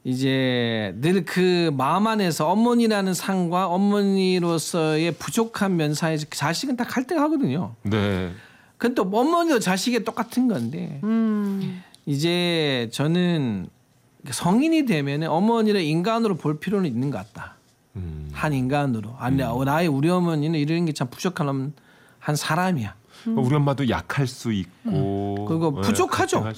이제 늘 그 마음 안에서 어머니라는 상과 어머니로서의 부족한 면사에서 자식은 다 갈등하거든요. 네. 근데 또 어머니도 자식이 똑같은 건데 이제 저는 성인이 되면 어머니를 인간으로 볼 필요는 있는 것 같다. 한 인간으로. 아니 나의 우리 어머니는 이런 게 참 부족한 한 사람이야. 우리 엄마도 약할 수 있고 그리고 부족하죠.